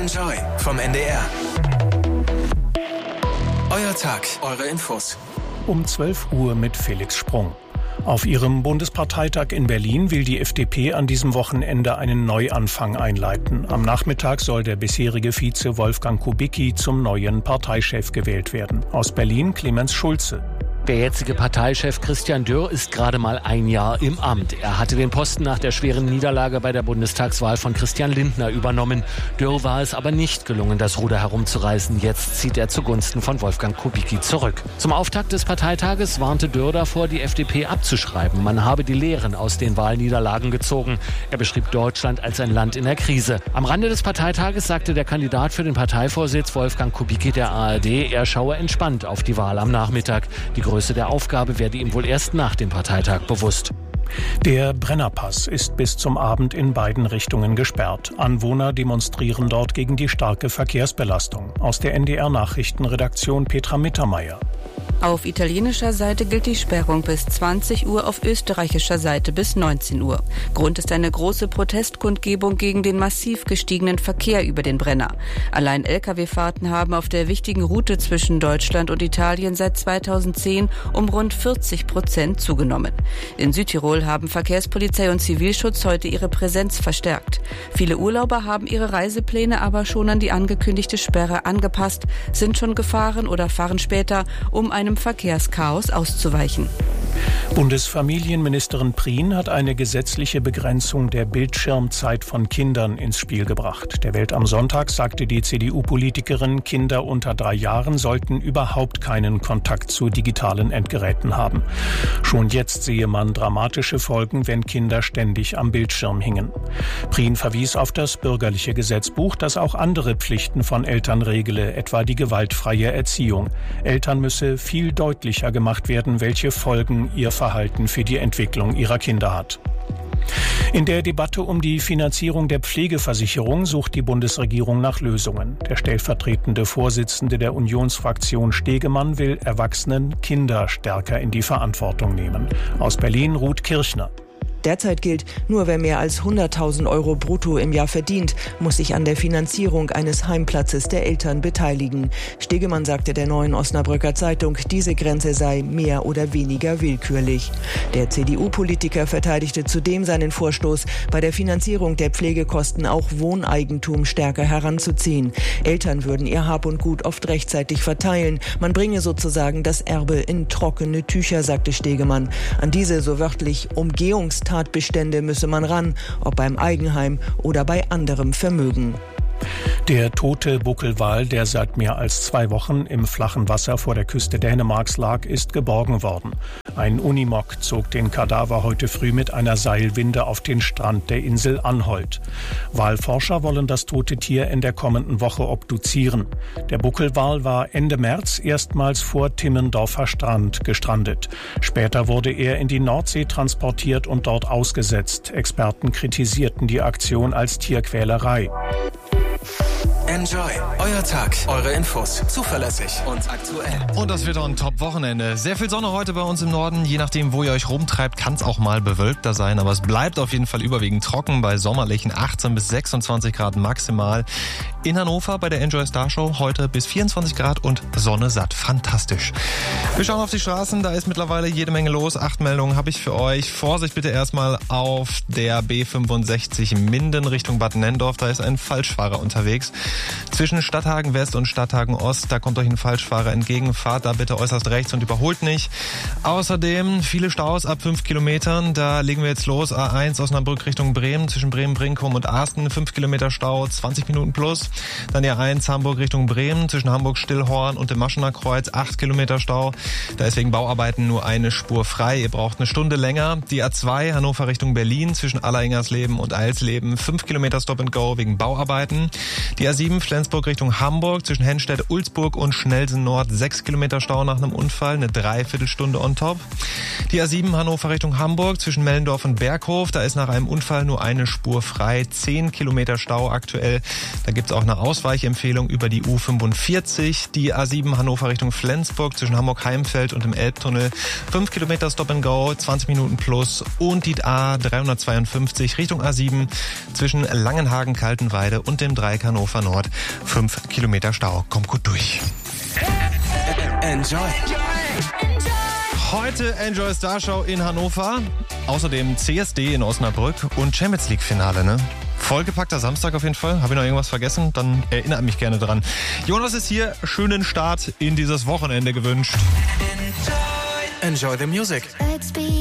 Enjoy vom NDR. Euer Tag, eure Infos. Um 12 Uhr mit Felix Sprung. Auf ihrem Bundesparteitag in Berlin will die FDP an diesem Wochenende einen Neuanfang einleiten. Am Nachmittag soll der bisherige Vize Wolfgang Kubicki zum neuen Parteichef gewählt werden. Aus Berlin Clemens Schulze. Der jetzige Parteichef Christian Dürr ist gerade mal ein Jahr im Amt. Er hatte den Posten nach der schweren Niederlage bei der Bundestagswahl von Christian Lindner übernommen. Dürr war es aber nicht gelungen, das Ruder herumzureißen. Jetzt zieht er zugunsten von Wolfgang Kubicki zurück. Zum Auftakt des Parteitages warnte Dürr davor, die FDP abzuschreiben. Man habe die Lehren aus den Wahlniederlagen gezogen. Er beschrieb Deutschland als ein Land in der Krise. Am Rande des Parteitages sagte der Kandidat für den Parteivorsitz Wolfgang Kubicki der ARD, er schaue entspannt auf die Wahl am Nachmittag. Die Größe der Aufgabe werde ihm wohl erst nach dem Parteitag bewusst. Der Brennerpass ist bis zum Abend in beiden Richtungen gesperrt. Anwohner demonstrieren dort gegen die starke Verkehrsbelastung. Aus der NDR-Nachrichtenredaktion Petra Mittermeier. Auf italienischer Seite gilt die Sperrung bis 20 Uhr, auf österreichischer Seite bis 19 Uhr. Grund ist eine große Protestkundgebung gegen den massiv gestiegenen Verkehr über den Brenner. Allein Lkw-Fahrten haben auf der wichtigen Route zwischen Deutschland und Italien seit 2010 um rund 40% zugenommen. In Südtirol haben Verkehrspolizei und Zivilschutz heute ihre Präsenz verstärkt. Viele Urlauber haben ihre Reisepläne aber schon an die angekündigte Sperre angepasst, sind schon gefahren oder fahren später, um einem Verkehrschaos auszuweichen. Bundesfamilienministerin Prien hat eine gesetzliche Begrenzung der Bildschirmzeit von Kindern ins Spiel gebracht. Der Welt am Sonntag sagte die CDU-Politikerin, Kinder unter 3 Jahren sollten überhaupt keinen Kontakt zu digitalen Endgeräten haben. Schon jetzt sehe man dramatische Folgen, wenn Kinder ständig am Bildschirm hingen. Prien verwies auf das bürgerliche Gesetzbuch, das auch andere Pflichten von Eltern regle, etwa die gewaltfreie Erziehung. Eltern müsse viel deutlicher gemacht werden, welche Folgen ihr Verhalten für die Entwicklung ihrer Kinder hat. In der Debatte um die Finanzierung der Pflegeversicherung sucht die Bundesregierung nach Lösungen. Der stellvertretende Vorsitzende der Unionsfraktion Stegemann will Erwachsenen Kinder stärker in die Verantwortung nehmen. Aus Berlin Ruth Kirchner. Derzeit gilt, nur wer mehr als 100.000 Euro brutto im Jahr verdient, muss sich an der Finanzierung eines Heimplatzes der Eltern beteiligen. Stegemann sagte der Neuen Osnabrücker Zeitung, diese Grenze sei mehr oder weniger willkürlich. Der CDU-Politiker verteidigte zudem seinen Vorstoß, bei der Finanzierung der Pflegekosten auch Wohneigentum stärker heranzuziehen. Eltern würden ihr Hab und Gut oft rechtzeitig verteilen. Man bringe sozusagen das Erbe in trockene Tücher, sagte Stegemann. An diese, so wörtlich, Umgehungstatbestände müsse man ran, ob beim Eigenheim oder bei anderem Vermögen. Der tote Buckelwal, der seit mehr als 2 Wochen im flachen Wasser vor der Küste Dänemarks lag, ist geborgen worden. Ein Unimog zog den Kadaver heute früh mit einer Seilwinde auf den Strand der Insel Anholt. Walforscher wollen das tote Tier in der kommenden Woche obduzieren. Der Buckelwal war Ende März erstmals vor Timmendorfer Strand gestrandet. Später wurde er in die Nordsee transportiert und dort ausgesetzt. Experten kritisierten die Aktion als Tierquälerei. Enjoy. Euer Tag, eure Infos. Zuverlässig und aktuell. Und das wird auch ein Top-Wochenende. Sehr viel Sonne heute bei uns im Norden. Je nachdem, wo ihr euch rumtreibt, kann es auch mal bewölkter sein. Aber es bleibt auf jeden Fall überwiegend trocken bei sommerlichen 18 bis 26 Grad maximal. In Hannover bei der Enjoy Star Show heute bis 24 Grad und Sonne satt. Fantastisch. Wir schauen auf die Straßen. Da ist mittlerweile jede Menge los. 8 Meldungen habe ich für euch. Vorsicht bitte erstmal auf der B65 Minden Richtung Bad Nenndorf. Da ist ein Falschfahrer unterwegs. Zwischen Stadthagen West und Stadthagen Ost, da kommt euch ein Falschfahrer entgegen. Fahrt da bitte äußerst rechts und überholt nicht. Außerdem viele Staus ab 5 Kilometern. Da legen wir jetzt los. A1 Osnabrück Richtung Bremen, zwischen Bremen-Brinkum und Arsten. 5 Kilometer Stau, 20 Minuten plus. Dann die A1 Hamburg Richtung Bremen, zwischen Hamburg-Stillhorn und dem Maschener Kreuz. 8 Kilometer Stau. Da ist wegen Bauarbeiten nur eine Spur frei. Ihr braucht eine Stunde länger. Die A2 Hannover Richtung Berlin, zwischen Alleringhersleben und Eilsleben. 5 Kilometer Stop and Go wegen Bauarbeiten. Die A7 Flensburg Richtung Hamburg, zwischen Hennstedt, Ulzburg und Schnelsen Nord 6 Kilometer Stau nach einem Unfall, eine Dreiviertelstunde on top. Die A7 Hannover Richtung Hamburg, zwischen Mellendorf und Berghof, da ist nach einem Unfall nur eine Spur frei, 10 Kilometer Stau aktuell. Da gibt's auch eine Ausweichempfehlung über die U45. Die A7 Hannover Richtung Flensburg, zwischen Hamburg-Heimfeld und dem Elbtunnel, 5 Kilometer Stop and Go, 20 Minuten plus. Und die A352 Richtung A7, zwischen Langenhagen-Kaltenweide und dem Dreieck Hannover Nord. Nord 5 Kilometer Stau. Kommt gut durch. Enjoy. Heute Enjoy Starschau in Hannover. Außerdem CSD in Osnabrück und Champions League Finale, ne? Vollgepackter Samstag auf jeden Fall. Habe ich noch irgendwas vergessen? Dann erinnert mich gerne dran. Jonas ist hier. Schönen Start in dieses Wochenende gewünscht. Enjoy the music.